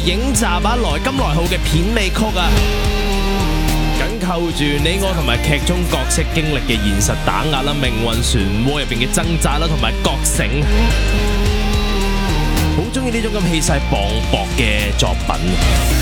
影集來今來好嘅片尾曲啊，緊扣住你我同埋劇中角色經歷嘅現實打壓啦，命運漩渦入邊嘅掙扎啦，同埋覺醒，好中意呢種咁氣勢磅礴嘅作品。